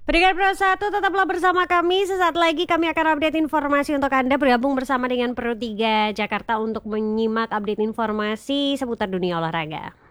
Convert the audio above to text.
Pendengar Pro 1, tetaplah bersama kami. Sesaat lagi kami akan update informasi untuk Anda. Bergabung bersama dengan Pro 3 Jakarta untuk menyimak update informasi seputar dunia olahraga.